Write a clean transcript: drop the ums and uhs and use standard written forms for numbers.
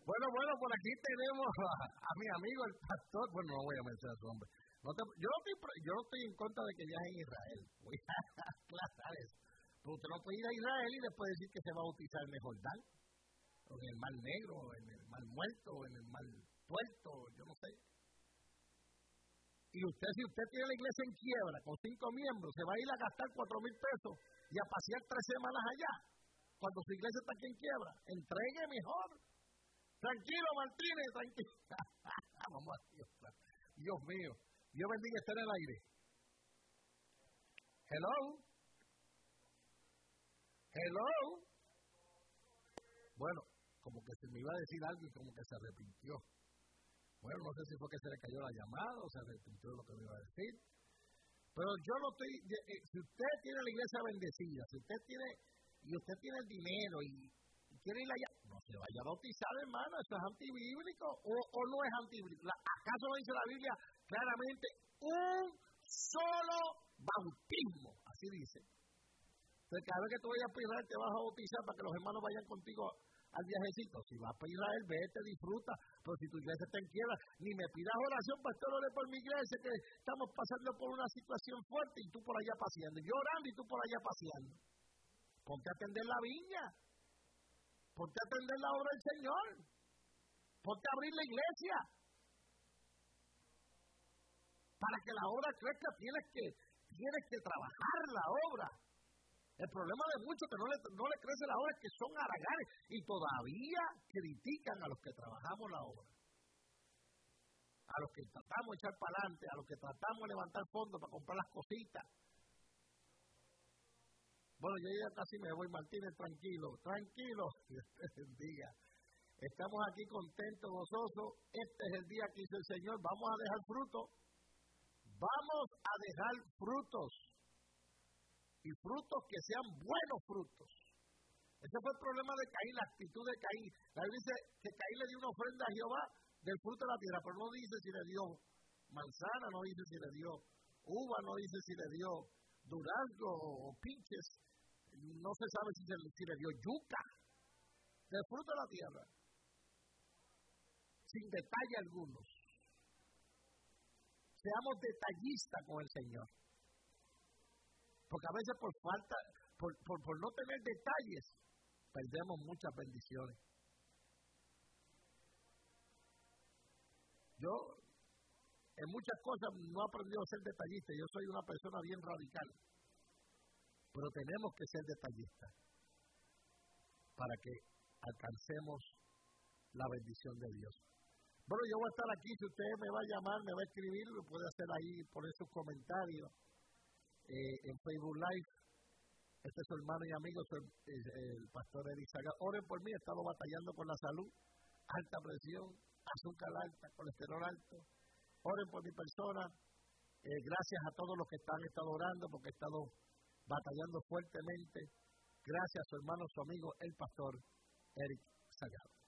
Bueno, por aquí tenemos a mi amigo el pastor, bueno, no voy a mencionar su nombre. Yo no estoy en contra de que viaje en Israel, voy a aclarar eso. Pero usted no puede ir a Israel y después decir que se va a bautizar en el Jordán, o en el Mar Negro, o en el Mar Muerto, o en el Mar Tuerto, yo no sé. Y si usted tiene la iglesia en quiebra, con 5 miembros, se va a ir a gastar 4,000 pesos y a pasear 3 semanas allá, cuando su iglesia está aquí en quiebra. Entregue mejor. Tranquilo, Martínez, tranquilo. Vamos a Dios mío. Dios bendiga estar en el aire. Hello. Bueno, como que se me iba a decir algo y como que se arrepintió. Bueno, no sé si fue que se le cayó la llamada o se arrepintió de lo que me iba a decir. Pero yo no estoy... si usted tiene la iglesia bendecida, si usted tiene el dinero y quiere ir allá, no se vaya a bautizar, hermano, eso es antibíblico o no es antibíblico. ¿Acaso no dice la Biblia claramente un solo bautismo? Así dice. Entonces, cada vez que tú vayas a Israel te vas a bautizar para que los hermanos vayan contigo al viajecito. Si vas para Israel, vete, disfruta. Pero si tu iglesia está en quiebra, ni me pidas oración, pastor, ore por mi iglesia, que estamos pasando por una situación fuerte y tú por allá paseando. Yo orando y tú por allá paseando. Ponte a atender la viña. Ponte a atender la obra del Señor. Ponte a abrir la iglesia. Para que la obra crezca tienes que trabajar la obra. El problema de muchos que no le crece la obra es que son haraganes y todavía critican a los que trabajamos la obra. A los que tratamos de echar para adelante, a los que tratamos de levantar fondos para comprar las cositas. Bueno, yo ya casi me voy, Martínez, tranquilo. Dios te bendiga. Estamos aquí contentos, gozosos. Este es el día que hizo el Señor. Vamos a dejar frutos. Vamos a dejar frutos. Y frutos que sean buenos frutos. Ese fue el problema de Caín, la actitud de Caín. La Biblia dice que Caín le dio una ofrenda a Jehová del fruto de la tierra, pero no dice si le dio manzana, no dice si le dio uva, no dice si le dio durazno o pinches. No se sabe si le dio yuca del fruto de la tierra. Sin detalle algunos. Seamos detallistas con el Señor. Porque a veces por falta, por no tener detalles, perdemos muchas bendiciones. Yo, en muchas cosas, no he aprendido a ser detallista. Yo soy una persona bien radical. Pero tenemos que ser detallistas para que alcancemos la bendición de Dios. Bueno, yo voy a estar aquí. Si usted me va a llamar, me va a escribir, lo puede hacer ahí, poner sus comentarios. En Facebook Live. Este es su hermano y amigo, el pastor Eric Zagal. Oren por mí, he estado batallando con la salud, alta presión, azúcar alta, colesterol alto. Oren por mi persona. Gracias a todos los que han estado orando, porque he estado batallando fuertemente. Gracias a su hermano, su amigo, el pastor Eric Zagal.